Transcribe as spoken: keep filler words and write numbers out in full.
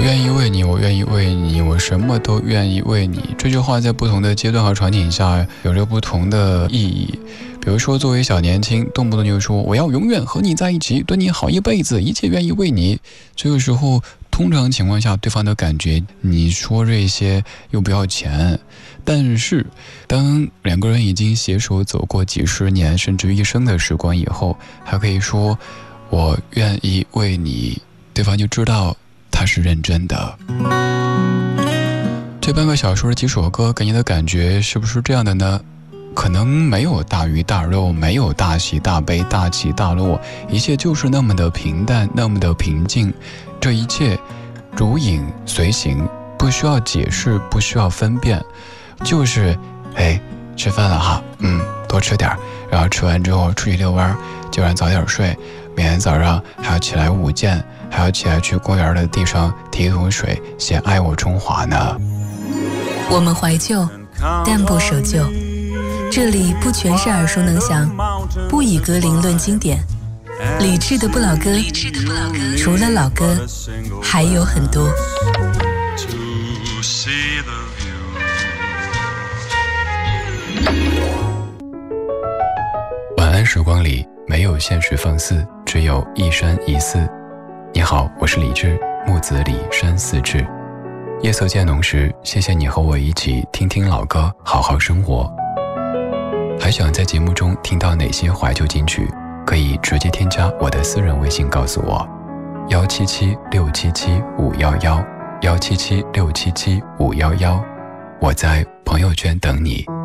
愿意为你，我愿意为你，我什么都愿意为你。这句话在不同的阶段和场景下有着不同的意义。比如说，作为小年轻，动不动就说我要永远和你在一起，对你好一辈子，一切愿意为你。这个时候，通常情况下，对方的感觉你说这些又不要钱。但是，当两个人已经携手走过几十年甚至一生的时光以后，还可以说我愿意为你，对方就知道他是认真的。这半个小时的几首歌给你的感觉是不是这样的呢？可能没有大鱼大肉，没有大喜大悲大起大落，一切就是那么的平淡，那么的平静。这一切如影随形，不需要解释，不需要分辨，就是哎，吃饭了哈，嗯，多吃点，然后吃完之后出去遛弯，今晚早点睡，明天早上还要起来舞剑，还要起来去公园的地上提一桶水写爱我中华呢。 我们怀旧，但不守旧。这里不全是耳熟能详，不以歌龄论经典，理智的不老歌，除了老歌还有很多。 晚安时光里没有现实放肆，只有一山一寺。你好，我是李志，木子李山寺志。夜色渐浓时，谢谢你和我一起听听老歌，好好生活。还想在节目中听到哪些怀旧金曲，可以直接添加我的私人微信告诉我，幺七七六七七五幺幺，幺七七六七七五幺幺，我在朋友圈等你。